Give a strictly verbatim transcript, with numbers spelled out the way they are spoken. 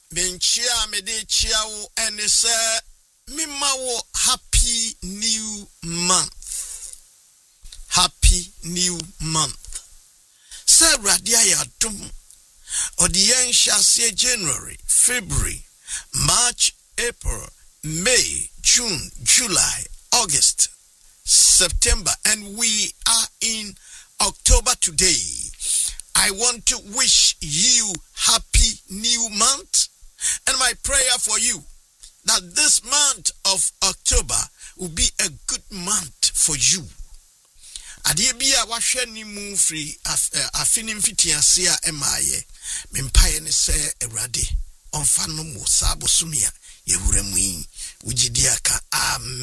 Benchia mede chiao and say mimawo happy new month. Happy new month. Say radia ya dum. Odiyen shall say January, February, March, April, May, June, July, August, September, and we are in October today. I want to wish you happy new month, and my prayer for you that this month of October will be a good month for you. Adebia wahwe ni mu free afinim fitiasia emaye mempaye ne se Awurade onfa no mo sabo sumia yewura mu yi ujidiaka amen.